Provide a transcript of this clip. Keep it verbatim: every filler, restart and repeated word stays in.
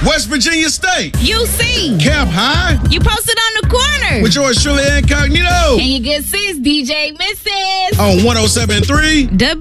West Virginia State. U C. Camp High. You posted on the corner. With yours truly, Incognito. And your good sis, D J Missus On one oh seven point three. W